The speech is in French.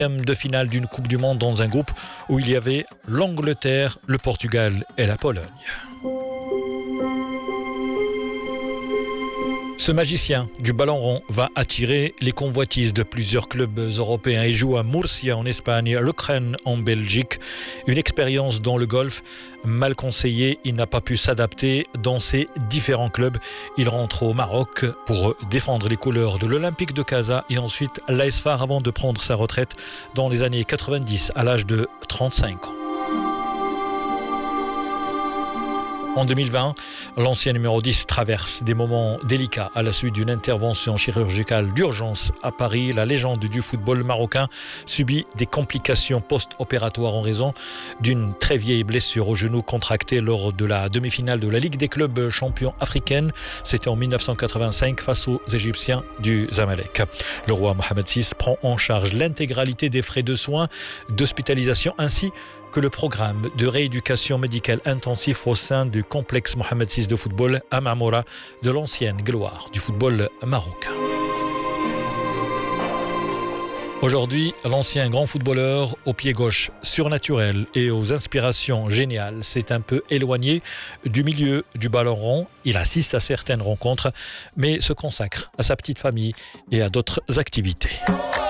de finale d'une Coupe du Monde dans un groupe où il y avait l'Angleterre, le Portugal et la Pologne. Ce magicien du ballon rond va attirer les convoitises de plusieurs clubs européens et joue à Murcia en Espagne, Le Cren en Belgique. Une expérience dans le golf mal conseillée, il n'a pas pu s'adapter dans ses différents clubs. Il rentre au Maroc pour défendre les couleurs de l'Olympique de Casa et ensuite l'AS Far avant de prendre sa retraite dans les années 90 à l'âge de 35 ans. En 2020, l'ancien numéro 10 traverse des moments délicats à la suite d'une intervention chirurgicale d'urgence à Paris. La légende du football marocain subit des complications post-opératoires en raison d'une très vieille blessure au genou contractée lors de la demi-finale de la Ligue des clubs champions africaine. C'était en 1985 face aux Égyptiens du Zamalek. Le roi Mohamed VI prend en charge l'intégralité des frais de soins, d'hospitalisation ainsi que le programme de rééducation médicale intensif au sein du complexe Mohamed VI de football à Marmora de l'ancienne gloire du football marocain. Aujourd'hui, l'ancien grand footballeur au pied gauche surnaturel et aux inspirations géniales s'est un peu éloigné du milieu du ballon rond. Il assiste à certaines rencontres, mais se consacre à sa petite famille et à d'autres activités.